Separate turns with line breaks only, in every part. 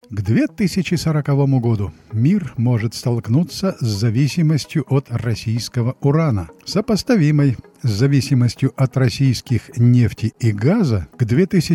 К 2040 году мир может столкнуться с зависимостью от российского урана, сопоставимой с зависимостью от российских нефти и газа к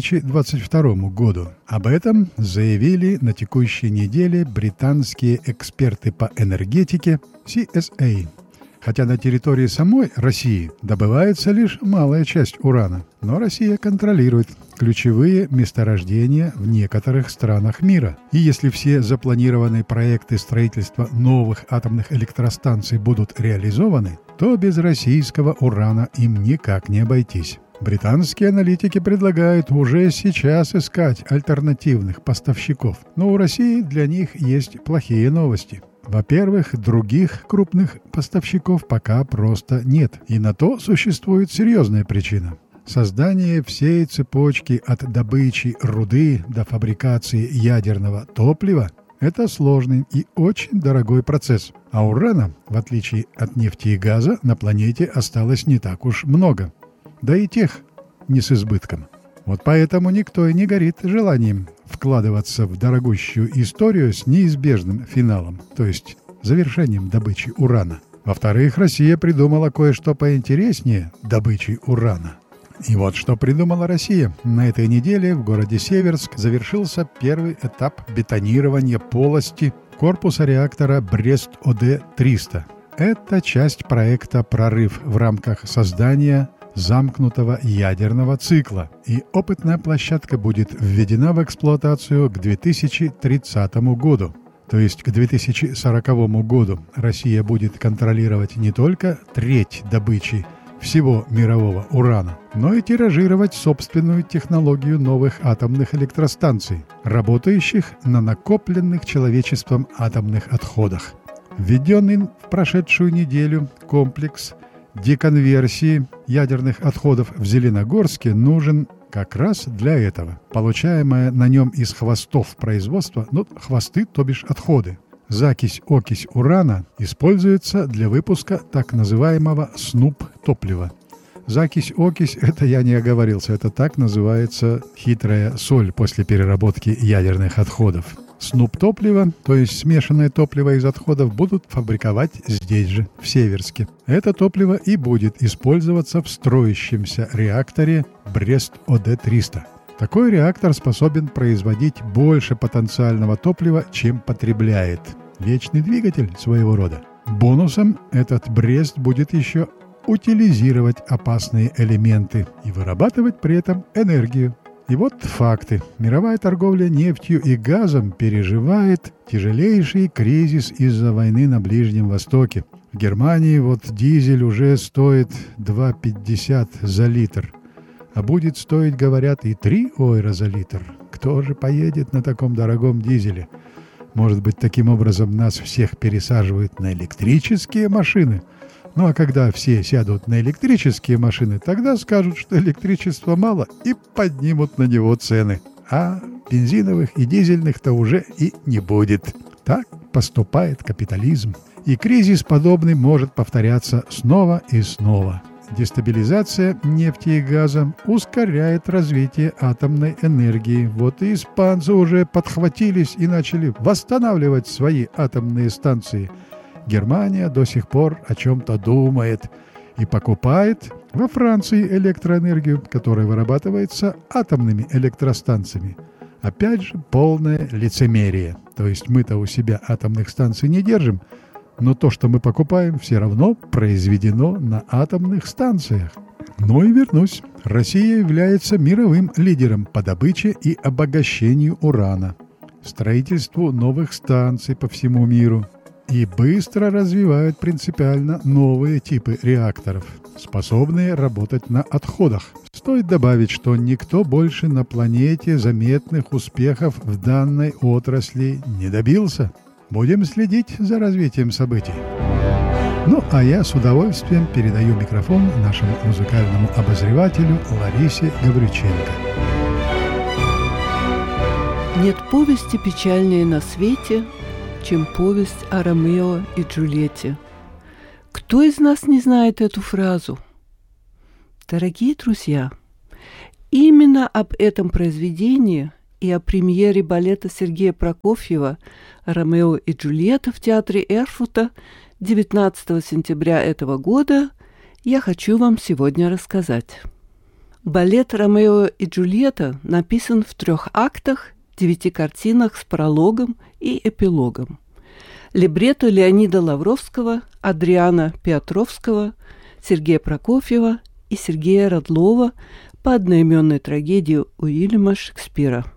2022 году. Об этом заявили на текущей неделе британские эксперты по энергетике CSA. Хотя на территории самой России добывается лишь малая часть урана, но Россия контролирует ключевые месторождения в некоторых странах мира. И если все запланированные проекты строительства новых атомных электростанций будут реализованы, то без российского урана им никак не обойтись. Британские аналитики предлагают уже сейчас искать альтернативных поставщиков, но у России для них есть плохие новости. Во-первых, других крупных поставщиков пока просто нет, и на то существует серьезная причина. Создание всей цепочки от добычи руды до фабрикации ядерного топлива – это сложный и очень дорогой процесс. А урана, в отличие от нефти и газа, на планете осталось не так уж много. Да и тех не с избытком. Вот поэтому никто и не горит желанием вкладываться в дорогущую историю с неизбежным финалом, то есть завершением добычи урана. Во-вторых, Россия придумала кое-что поинтереснее добычи урана. И вот что придумала Россия. На этой неделе в городе Северск завершился первый этап бетонирования полости корпуса реактора Брест-ОД-300. Это часть проекта «Прорыв» в рамках создания замкнутого ядерного цикла, и опытная площадка будет введена в эксплуатацию к 2030 году. То есть к 2040 году Россия будет контролировать не только треть добычи всего мирового урана, но и тиражировать собственную технологию новых атомных электростанций, работающих на накопленных человечеством атомных отходах. Введенный в прошедшую неделю комплекс деконверсии ядерных отходов в Зеленогорске нужен как раз для этого. Получаемое на нем из хвостов производства, хвосты, то бишь отходы, закись-окись урана используется для выпуска так называемого СНУП-топлива. Закись-окись – это я не оговорился, это так называется хитрая соль после переработки ядерных отходов. СНУП-топливо, то есть смешанное топливо из отходов, будут фабриковать здесь же, в Северске. Это топливо и будет использоваться в строящемся реакторе Брест-ОД-300. Такой реактор способен производить больше потенциального топлива, чем потребляет. Вечный двигатель своего рода. Бонусом этот Брест будет еще утилизировать опасные элементы и вырабатывать при этом энергию. И вот факты. Мировая торговля нефтью и газом переживает тяжелейший кризис из-за войны на Ближнем Востоке. В Германии дизель уже стоит 2,50 за литр. А будет стоить, говорят, и 3 ойра за литр. Кто же поедет на таком дорогом дизеле? Может быть, таким образом нас всех пересаживают на электрические машины? Ну а когда все сядут на электрические машины, тогда скажут, что электричества мало, и поднимут на него цены. А бензиновых и дизельных-то уже и не будет. Так поступает капитализм. И кризис подобный может повторяться снова и снова. Дестабилизация нефти и газа ускоряет развитие атомной энергии. Вот и испанцы уже подхватились и начали восстанавливать свои атомные станции. Германия до сих пор о чем-то думает и покупает во Франции электроэнергию, которая вырабатывается атомными электростанциями. Опять же, полное лицемерие. То есть мы-то у себя атомных станций не держим, но то, что мы покупаем, все равно произведено на атомных станциях. Ну и вернусь. Россия является мировым лидером по добыче и обогащению урана, строительству новых станций по всему миру. И быстро развивают принципиально новые типы реакторов, способные работать на отходах. Стоит добавить, что никто больше на планете заметных успехов в данной отрасли не добился. Будем следить за развитием событий. Ну, а я с удовольствием передаю микрофон нашему музыкальному обозревателю Ларисе Гаврюченко.
Нет повести печальнее на свете, чем повесть о Ромео и Джульетте. Кто из нас не знает эту фразу? Дорогие друзья, именно об этом произведении и о премьере балета Сергея Прокофьева «Ромео и Джульетта» в театре Эрфурта 19 сентября этого года я хочу вам сегодня рассказать. Балет «Ромео и Джульетта» написан в 3 актах, 9 картинах с прологом и эпилогом. Либретто Леонида Лавровского, Адриана Петровского, Сергея Прокофьева и Сергея Родлова по одноименной трагедии Уильяма Шекспира.